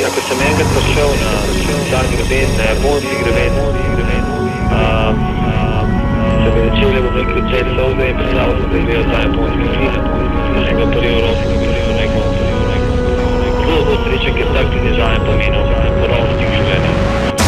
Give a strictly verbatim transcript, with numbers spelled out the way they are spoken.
ko sem enkrat prišel na ta greben, na japonski greben, um, se mi začeli v nekaj celi solze in predstavil sem, da gledal ta japonski film, da sem ga prvi v Evropi, da sem rekel, zelo bo srečen, ker tak tudi zame pomenil ponovno stik življenja.